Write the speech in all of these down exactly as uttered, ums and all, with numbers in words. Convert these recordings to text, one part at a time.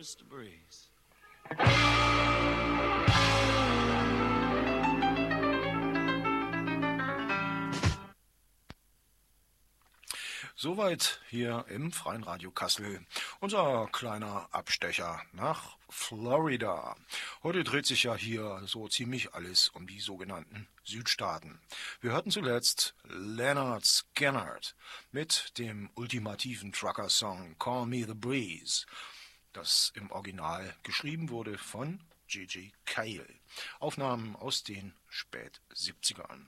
Mister Breeze. Soweit hier im Freien Radio Kassel unser kleiner Abstecher nach Florida. Heute dreht sich ja hier so ziemlich alles um die sogenannten Südstaaten. Wir hörten zuletzt Lynyrd Skynyrd mit dem ultimativen Trucker-Song Call Me the Breeze, das im Original geschrieben wurde von Gigi Cale. Aufnahmen aus den Spät-siebzigern.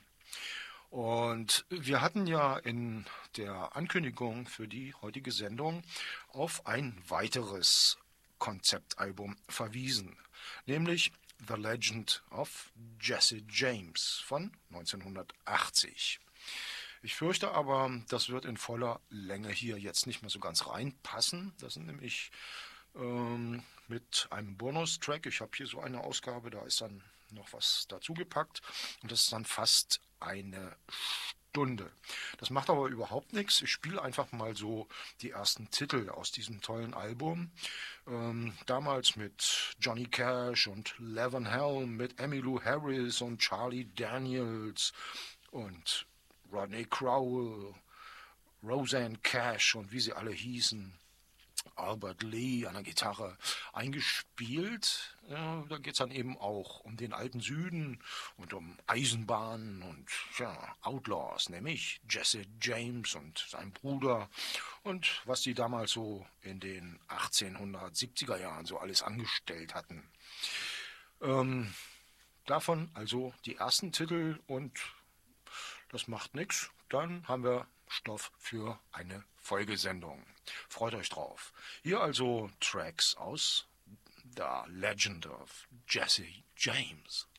Und wir hatten ja in der Ankündigung für die heutige Sendung auf ein weiteres Konzeptalbum verwiesen, nämlich The Legend of Jesse James von neunzehnhundertachtzig. Ich fürchte aber, das wird in voller Länge hier jetzt nicht mehr so ganz reinpassen. Das sind nämlich ähm, mit einem Bonustrack, ich habe hier so eine Ausgabe, da ist dann noch was dazugepackt und das ist dann fast eine Stunde. Das macht aber überhaupt nichts. Ich spiele einfach mal so die ersten Titel aus diesem tollen Album. Ähm, damals mit Johnny Cash und Levin Helm, mit Emmylou Harris und Charlie Daniels und Rodney Crowell, Roseanne Cash und wie sie alle hießen. Albert Lee an der Gitarre eingespielt. Ja, da geht es dann eben auch um den alten Süden und um Eisenbahnen und ja, Outlaws, nämlich Jesse James und sein Bruder und was die damals so in den achtzehnhundertsiebziger Jahren so alles angestellt hatten. Ähm, davon also die ersten Titel und das macht nichts. Dann haben wir Stoff für eine Folgesendung. Freut euch drauf. Hier also Tracks aus The Legend of Jesse James.